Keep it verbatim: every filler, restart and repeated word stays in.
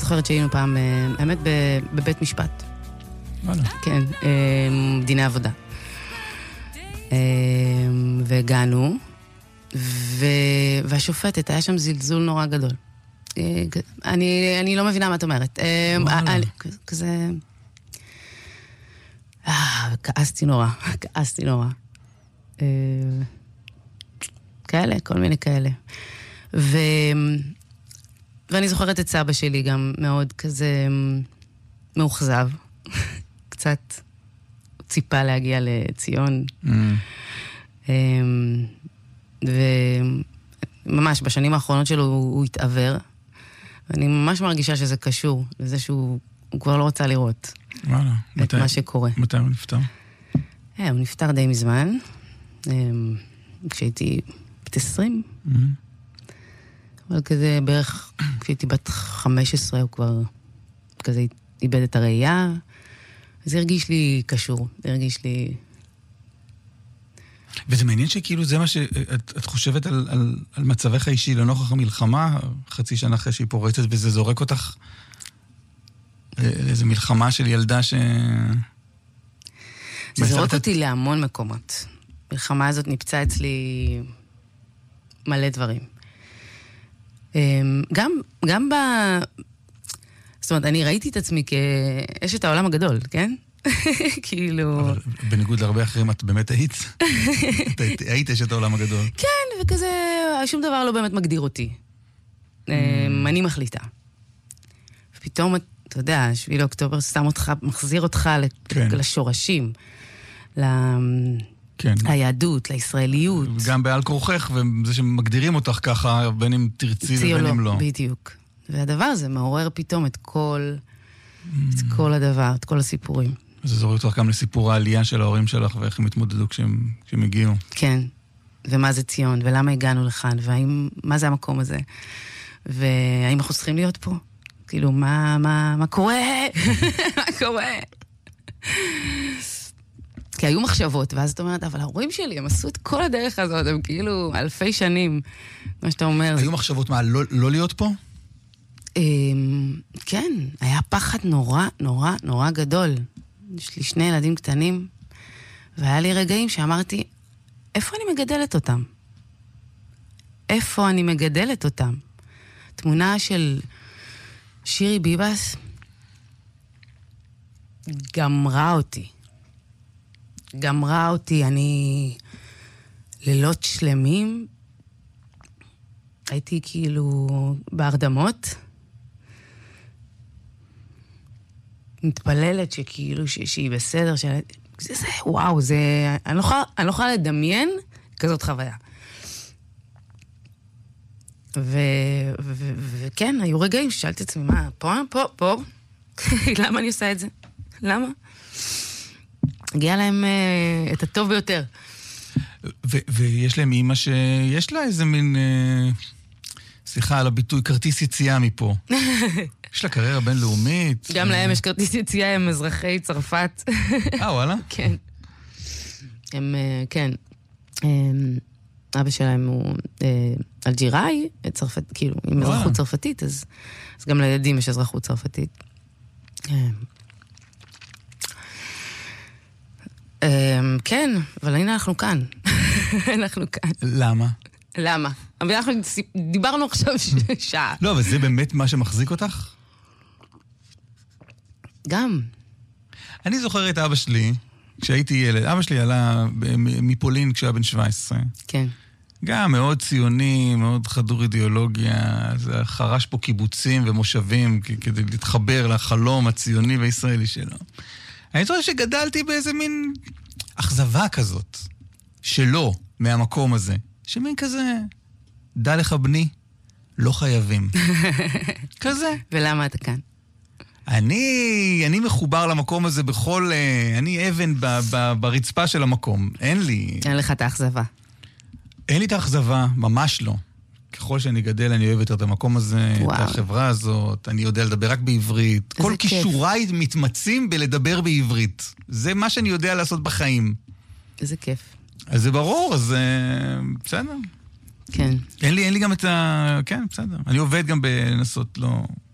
זוכרת שהיינו פעם, האמת, בבית משפט. וואלה. כן, דיני עבודה. והגענו, והשופטת, היה שם זלזול נורא גדול. אני, אני לא מבינה מה את אומרת. כזה... כעסתי נורא, כעסתי נורא. כאלה, כל מיני כאלה. ו... ואני זוכרת את סבא שלי גם מאוד כזה מאוכזב. קצת ציפה להגיע לציון. וממש בשנים האחרונות שלו הוא, הוא התעבר. ואני ממש מרגישה שזה קשור לזה שהוא כבר לא רוצה לראות וואלה, את מתי, מה שקורה. מתי הוא נפטר? אה, הוא נפטר די מזמן. כשהייתי בת עשרים. Mm-hmm. אבל כזה בערך, כשהייתי בת חמש עשרה, הוא כבר כזה איבד את הראייה. זה הרגיש לי קשור, זה הרגיש לי... וזה מעניין שכאילו זה מה שאת את חושבת על, על, על מצבך האישי לנוכח המלחמה, חצי שנה אחרי שהיא פורצת, וזה זורק אותך לאיזו מלחמה של ילדה ש... זה זורק אותי להמון מקומות. המלחמה הזאת נפצע אצלי מלא דברים. גם, גם ב... זאת אומרת, אני ראיתי את עצמי כאשת העולם הגדול, כן? כאילו... אבל בניגוד להרבה אחרים, את באמת היית? היית אשת העולם הגדול. כן, וכזה, שום דבר לא באמת מגדיר אותי. אני מחליטה. ופתאום, אתה יודע, שביל אוקטובר שם אותך, מחזיר אותך לשורשים, ליהדות, לישראליות. גם בעל כורכך, וזה שמגדירים אותך ככה, בין אם תרצי ובין אם לא. בדיוק. והדבר הזה מעורר פתאום את כל, את כל הדבר, את כל הסיפורים. זה זורק אותך גם לסיפור העלייה של ההורים שלך, ואיך הם התמודדו כשהם, כשהם הגיעו. כן. ומה זה ציון, ולמה הגענו לכאן, ומה זה המקום הזה, והאם אנחנו צריכים להיות פה? כאילו, מה, מה, מה קורה? מה קורה? כי היו מחשבות, ואז אתה אומרת, אבל ההורים שלי, הם עשו את כל הדרך הזאת, הם כאילו אלפי שנים, מה שאתה אומר. היו מחשבות מה, לא, לא להיות פה? כן, היה פחד נורא, נורא, נורא גדול. יש לי שני ילדים קטנים, והיה לי רגעים שאמרתי, איפה אני מגדלת אותם? איפה אני מגדלת אותם? תמונה של שירי ביבס גמרה אותי. גמרה אותי, אני לילות שלמים, הייתי כאילו בהרדמות, מתפללת שכאילו ש, שהיא בסדר, ש... זה, זה, וואו, זה, אני לא יכולה, אני לא יכולה לדמיין כזאת חוויה. ו, ו, ו, וכן, היו רגעים ששאלתי את עצמי, מה, פה, פה, פה, למה אני עושה את זה? למה? הגיע להם uh, את הטוב ביותר. ו- ויש להם אימא שיש לה איזה מין, uh, סליחה על הביטוי, כרטיס יציאה מפה. יש לה קריירה בינלאומית. גם להם יש כרטיס יציאה, הם אזרחי צרפת. אה, וואלה? כן. הם, uh, כן. Um, אבא שלהם הוא uh, אלג'יראי, צרפת, כאילו, עם אזרחות צרפתית, אז, אז גם לילדים יש אזרחות צרפתית. כן, אבל הנה אנחנו כאן. אנחנו כאן. למה? למה? אבל אנחנו דיברנו עכשיו שעה. לא, אבל זה באמת מה שמחזיק אותך? גם. אני זוכר את אבא שלי, כשהייתי ילד. אבא שלי עלה מפולין כשהיה בן שבע עשרה. כן. גם מאוד ציוני, מאוד חדור אידיאולוגיה, זה חרש פה קיבוצים ומושבים כדי להתחבר לחלום הציוני והישראלי שלו. אני חושב שגדלתי באיזה מין אכזבה כזאת, שלא, מהמקום הזה, שמין כזה, דע לך בני, לא חייבים. כזה. ולמה אתה כאן? אני, אני מחובר למקום הזה בכל, אני אבן ב, ב, ברצפה של המקום. אין לי... אין לך את האכזבה. אין לי את האכזבה, ממש לא. ככל שאני גדל, אני אוהב יותר את המקום הזה, וואו. את החברה הזאת, אני יודע לדבר רק בעברית. כל כישוריי מתמצים בלדבר בעברית. זה מה שאני יודע לעשות בחיים. איזה כיף. אז זה ברור, אז בסדר. כן. אין לי, אין לי גם את ה... כן, בסדר. אני עובד גם בנסות לא...